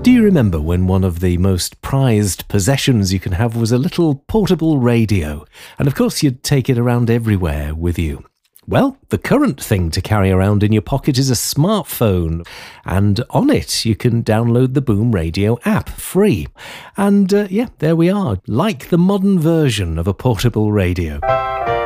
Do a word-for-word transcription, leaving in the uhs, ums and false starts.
Do you remember when one of the most prized possessions you can have was a little portable radio? And of course you'd take it around everywhere with you. Well, the current thing to carry around in your pocket is a smartphone, and on it you can download the Boom Radio app free. And uh, yeah, there we are, like the modern version of a portable radio.